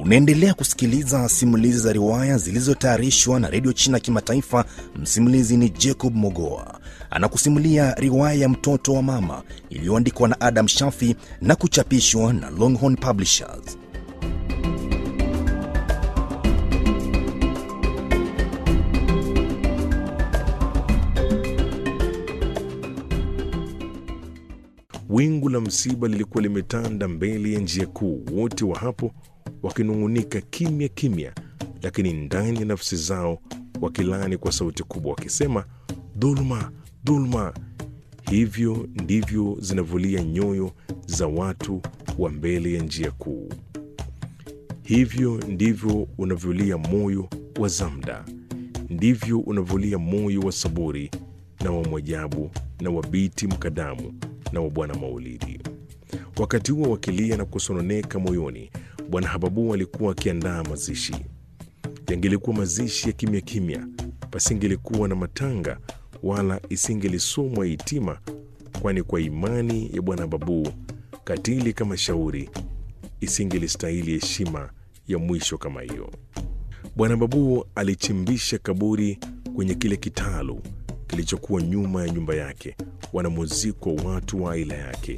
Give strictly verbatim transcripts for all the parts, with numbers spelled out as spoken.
Unaendelea kusikiliza simulizi za riwaya zilizotayarishwa na Radio China Kimataifa. Msimulizi ni Jacob Mogoa. Anakusimulia riwaya ya Mtoto wa Mama iliyoandikwa na Adam Shafi na kuchapishwa na Longhorn Publishers. Wingu la msiba lilikuwa limetanda mbele ya njia kuu, wote wa hapo wakinung'unika kimya kimya, lakini ndani ya nafsi zao wakilani kwa sauti kubwa, wakisema dhulma, dhulma. Hivyo ndivyo zinavulia nyoyo za watu wa mbele ya njia kuu. Hivyo ndivyo unavulia moyo wa Zamda, ndivyo unavulia moyo wa Saburi na wa Mwajabu na wa Biti Mkadamu na wa Bwana Maulidi. Wakati huo wakilia na kusononeka moyoni, Bwana Hababu alikuwa akiandaa mazishi. Yangelikuwa mazishi ya kimya kimya, pasingelikuwa na matanga wala isingelisomwa hitima, kwani kwa imani ya Bwana Hababu, katili kama Shauri isingelistahili heshima ya mwisho kama hiyo. Bwana Hababu alichimbisha kaburi kwenye kile kitalu kilichokuwa nyuma ya nyumba yake, wanamuziko watu wa aila yake.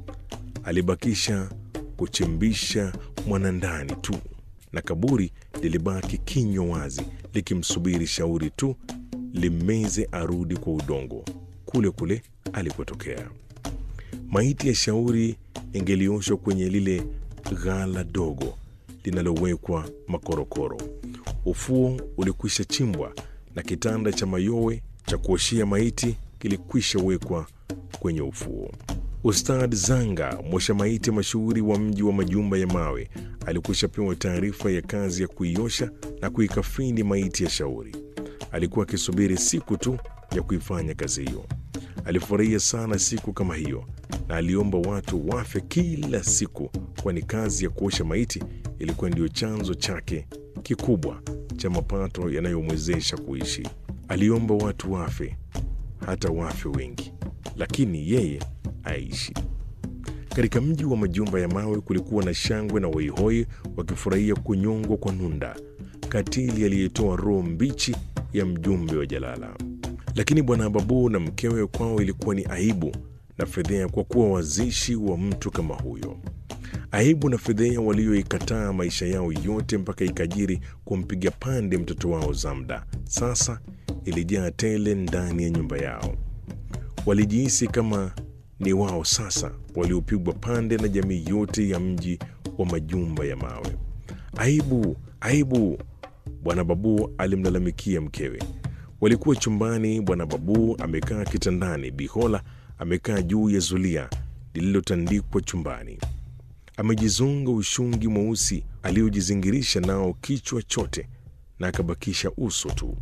Alibakisha kuchimbisha mwanandani tu, na kaburi lilibaki kinywa wazi likimsubiri Shauri tu limeze arudi kwa udongo kule kule alikotokea. Maiti ya Shauri ingelioshwa kwenye lile ghala dogo linalowekwa makorokoro. Ufuo ulikwisha chimbwa na kitanda cha mayowe cha kuoshia maiti kilikwisha wekwa kwenye ufuo. Ustad Zanga, mosha maiti mashuhuri wa mji wa majumba ya mawe, alikwisha pewa taarifa ya kazi ya kuiosha na kuikafini maiti ya Shauri. Alikuwa akisubiri siku tu ya kuifanya kazi hiyo. Alifurahia sana siku kama hiyo na aliomba watu wafe kila siku, kwani kazi ya kuosha maiti ilikuwa ndio chanzo chake kikubwa cha mapato yanayomwezesha kuishi. Aliomba watu wafe, hata wafe wengi, lakini yeye aishi. Katika mji wa majumba ya mawe kulikuwa na shangwe na hoihoi wakifurahia kunyongwa kwa Nunda, katili aliyetoa roho mbichi ya mjumbe wa Jalala. Lakini Bwana Hababu na mkewe kwao ilikuwa ni aibu na fedheha kwa kuwa wazishi wa mtu kama huyo. Aibu na fedheha walioikataa maisha yao yote mpaka ikajiri kumpiga pande mtoto wao Zamda, sasa ilijaa tele ndani ya nyumba yao. Walijihisi kama ni wao sasa waliopigwa pande na jamii yote ya mji wa majumba ya mawe. Aibu, aibu, Bwana Hababu alimlalamikia mkewe. Walikuwa chumbani, Bwana Hababu amekaa kitandani, Bihola amekaa juu ya zulia lililotandikwa chumbani. Amejizunga ushungi mweusi aliojizingirisha nao kichwa chote na akabakisha uso tu.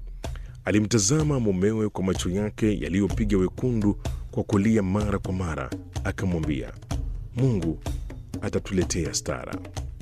Alimtazama mumewe kwa macho yake yaliyopiga wekundu kwa kulia mara kwa mara, akamwambia, Mungu atatuletea stara.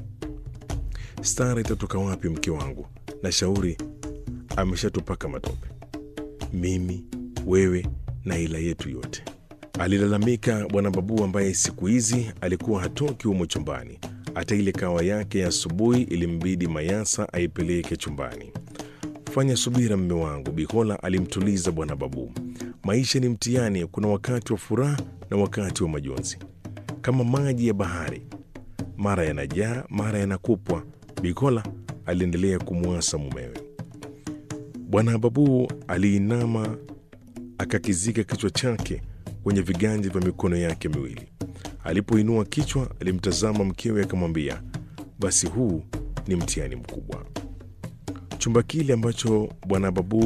Stara itatoka wapi mke wangu? Na Shauri ameshatupaka matope, mimi, wewe na ila yetu yote, alilalamika Bwana Hababu, ambaye siku hizi alikuwa hatoki humo chumbani. Hata ile kawa yake ya asubuhi ilimbidi Mayasa aipeleke chumbani. Fanya subira mme wangu, Bihola alimtuliza Bwana Hababu. Maisha ni mtihani, kuna wakati wa furaha na wakati wa majonzi. Kama maji ya bahari, mara yanajaa, mara yanakupwa, Bihola aliendelea kumwasa mumewe. Bwana Hababu aliinama akakizika kichwa chake kwenye viganja vya mikono yake miwili. Alipoinua kichwa, alimtazama mkewe akamwambia, basi huu ni mtihani mkubwa. Chumba kile ambacho Bwana Hababu